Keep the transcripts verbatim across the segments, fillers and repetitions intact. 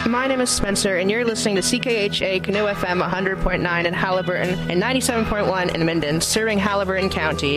My name is Spencer, and you're listening to C K H A Canoe F M one hundred point nine in Halliburton and ninety-seven point one in Minden, serving Halliburton County.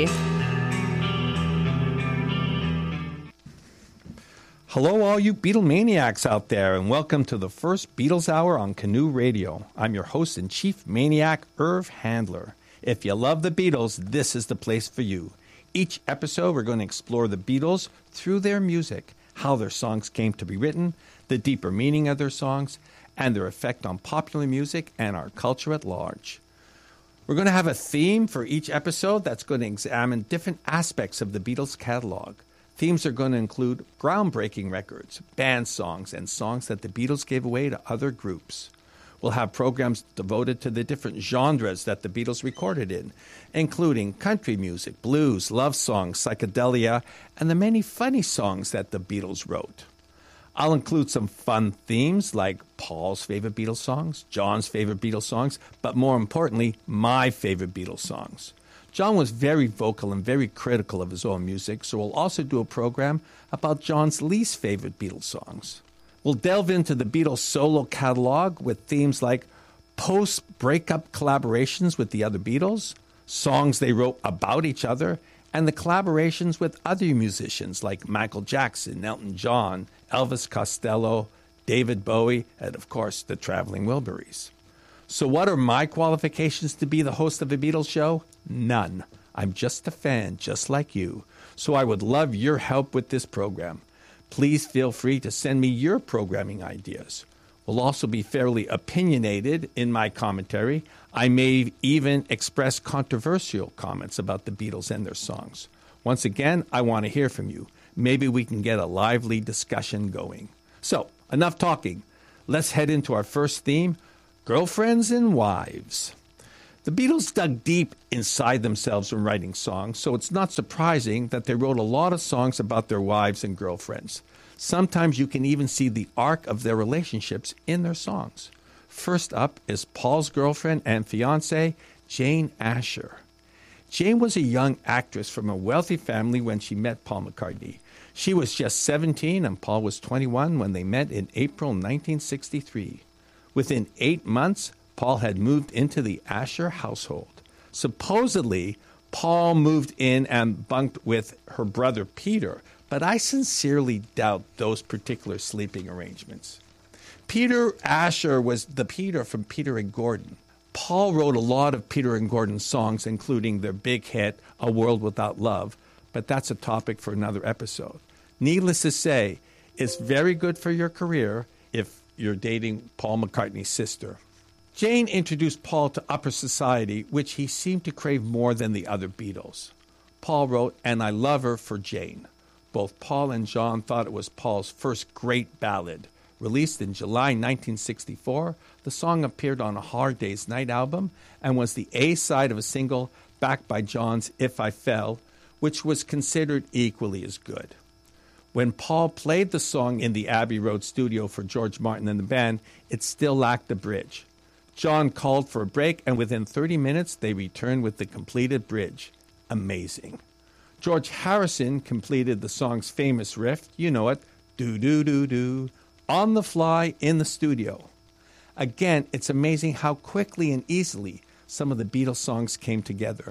Hello, all you Beatlemaniacs out there, and welcome to the first Beatles Hour on Canoe Radio. I'm your host and chief maniac, Irv Handler. If you love the Beatles, this is the place for you. Each episode, we're going to explore the Beatles through their music, how their songs came to be written, the deeper meaning of their songs, and their effect on popular music and our culture at large. We're going to have a theme for each episode that's going to examine different aspects of the Beatles catalog. Themes are going to include groundbreaking records, band songs, and songs that the Beatles gave away to other groups. We'll have programs devoted to the different genres that the Beatles recorded in, including country music, blues, love songs, psychedelia, and the many funny songs that the Beatles wrote. I'll include some fun themes like Paul's favorite Beatles songs, John's favorite Beatles songs, but more importantly, my favorite Beatles songs. John was very vocal and very critical of his own music, so we'll also do a program about John's least favorite Beatles songs. We'll delve into the Beatles' solo catalog with themes like post-breakup collaborations with the other Beatles, songs they wrote about each other, and the collaborations with other musicians like Michael Jackson, Elton John, Elvis Costello, David Bowie, and of course, the Traveling Wilburys. So what are my qualifications to be the host of a Beatles show? None. I'm just a fan, just like you. So I would love your help with this program. Please feel free to send me your programming ideas. We'll also be fairly opinionated in my commentary. I may even express controversial comments about the Beatles and their songs. Once again, I want to hear from you. Maybe we can get a lively discussion going. So, enough talking. Let's head into our first theme, girlfriends and wives. The Beatles dug deep inside themselves when writing songs, so it's not surprising that they wrote a lot of songs about their wives and girlfriends. Sometimes you can even see the arc of their relationships in their songs. First up is Paul's girlfriend and fiancée, Jane Asher. Jane was a young actress from a wealthy family when she met Paul McCartney. She was just seventeen and Paul was twenty-one when they met in April nineteen sixty-three. Within eight months, Paul had moved into the Asher household. Supposedly, Paul moved in and bunked with her brother Peter, but I sincerely doubt those particular sleeping arrangements. Peter Asher was the Peter from Peter and Gordon. Paul wrote a lot of Peter and Gordon songs, including their big hit, A World Without Love, but that's a topic for another episode. Needless to say, it's very good for your career if you're dating Paul McCartney's sister. Jane introduced Paul to upper society, which he seemed to crave more than the other Beatles. Paul wrote, "And I Love Her" for Jane. Both Paul and John thought it was Paul's first great ballad. Released in July nineteen sixty-four, the song appeared on a Hard Day's Night album and was the A-side of a single backed by John's If I Fell, which was considered equally as good. When Paul played the song in the Abbey Road studio for George Martin and the band, it still lacked a bridge. John called for a break, and within thirty minutes, they returned with the completed bridge. Amazing. George Harrison completed the song's famous riff, you know it, do-do-do-do, on the fly in the studio. Again, it's amazing how quickly and easily some of the Beatles songs came together.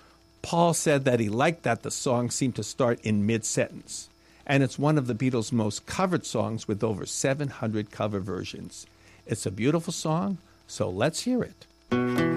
Paul said that he liked that the song seemed to start in mid-sentence, and it's one of the Beatles' most covered songs with over seven hundred cover versions. It's a beautiful song, so let's hear it.